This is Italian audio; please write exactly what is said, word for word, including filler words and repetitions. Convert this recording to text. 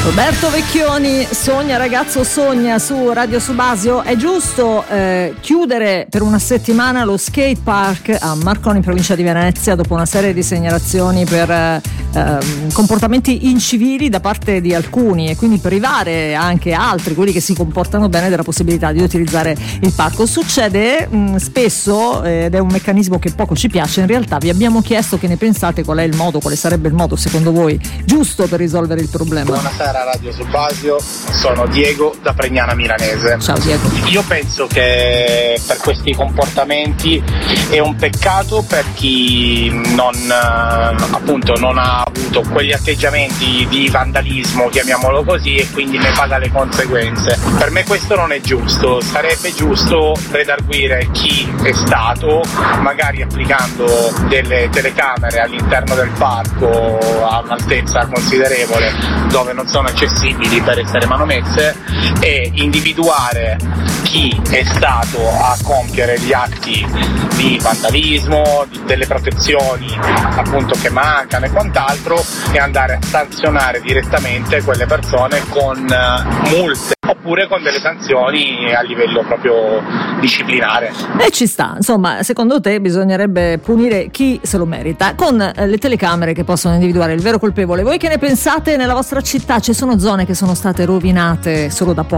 Roberto Vecchioni, Sogna ragazzo sogna su Radio Subasio. È giusto eh, chiudere per una settimana lo skate park a Marconi in provincia di Venezia dopo una serie di segnalazioni per eh, comportamenti incivili da parte di alcuni, e quindi privare anche altri, quelli che si comportano bene, della possibilità di utilizzare il parco. Succede mh, spesso eh, ed è un meccanismo che poco ci piace. In realtà vi abbiamo chiesto che ne pensate, qual è il modo, quale sarebbe il modo secondo voi giusto per risolvere il problema. Buonasera Radio Subasio, sono Diego da Pregnana Milanese. Ciao Diego. Io penso che per questi comportamenti è un peccato per chi non appunto non ha avuto quegli atteggiamenti di vandalismo, chiamiamolo così, e quindi ne paga le conseguenze. Per me questo non è giusto, sarebbe giusto redarguire chi è stato, magari applicando delle telecamere all'interno del parco a un'altezza considerevole dove non sono accessibili per essere manomesse, e individuare chi è stato a compiere gli atti di vandalismo, di, delle protezioni appunto che mancano e quant'altro, e andare a sanzionare direttamente quelle persone con uh, multe oppure con delle sanzioni a livello proprio disciplinare. E ci sta, insomma, secondo te bisognerebbe punire chi se lo merita, con eh, le telecamere che possono individuare il vero colpevole. Voi che ne pensate? Nella vostra città ci sono zone che sono state rovinate solo da poco?